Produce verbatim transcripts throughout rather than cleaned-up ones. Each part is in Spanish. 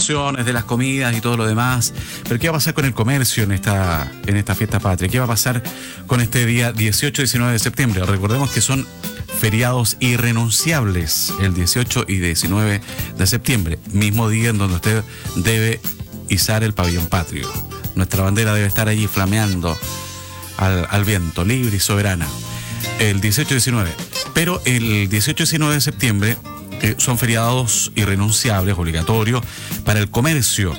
celebraciones, de las comidas y todo lo demás. Pero ¿qué va a pasar con el comercio en esta, en esta fiesta patria? ¿Qué va a pasar con este día dieciocho y diecinueve de septiembre? Recordemos que son feriados irrenunciables, el dieciocho y diecinueve de septiembre, mismo día en donde usted debe izar el pabellón patrio. Nuestra bandera debe estar allí flameando al, al viento, libre y soberana. El dieciocho y diecinueve. Pero el dieciocho y diecinueve de septiembre eh, son feriados irrenunciables, obligatorios, para el comercio.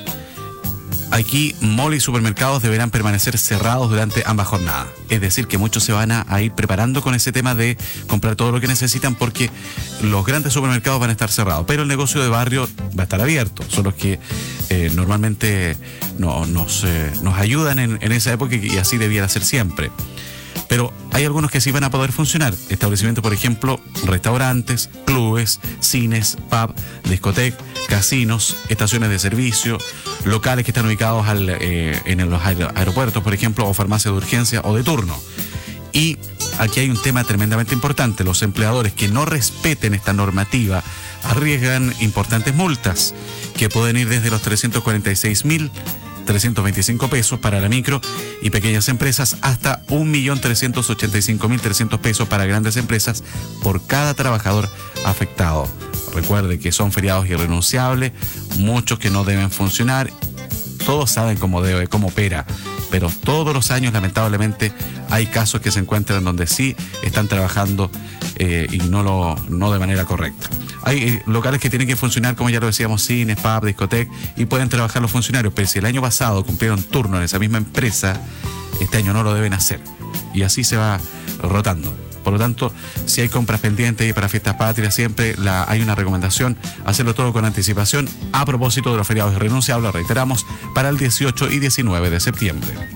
Aquí, mall y supermercados deberán permanecer cerrados durante ambas jornadas. Es decir, que muchos se van a, a ir preparando con ese tema de comprar todo lo que necesitan, porque los grandes supermercados van a estar cerrados, pero el negocio de barrio va a estar abierto. Son los que eh, normalmente no, nos, eh, nos ayudan en, en esa época, y así debiera ser siempre. Pero hay algunos que sí van a poder funcionar. Establecimientos, por ejemplo, restaurantes, clubes, cines, pub, discotecas, casinos, estaciones de servicio, locales que están ubicados al, eh, en los aeropuertos, por ejemplo, o farmacias de urgencia o de turno. Y aquí hay un tema tremendamente importante. Los empleadores que no respeten esta normativa arriesgan importantes multas que pueden ir desde los trescientos cuarenta y seis mil trescientos veinticinco pesos para la micro y pequeñas empresas hasta un millón trescientos ochenta y cinco mil trescientos pesos para grandes empresas por cada trabajador afectado. Recuerde que son feriados irrenunciables, muchos que no deben funcionar. Todos saben cómo debe, cómo opera, pero todos los años lamentablemente hay casos que se encuentran donde sí están trabajando eh, y no, lo, no de manera correcta. Hay eh, locales que tienen que funcionar, como ya lo decíamos, cines, pub, discotecas, y pueden trabajar los funcionarios, pero si el año pasado cumplieron turno en esa misma empresa, este año no lo deben hacer. Y así se va rotando. Por lo tanto, si hay compras pendientes y para fiestas patrias, siempre la, hay una recomendación, hacerlo todo con anticipación. A propósito de los feriados irrenunciables, reiteramos, para el dieciocho y diecinueve de septiembre.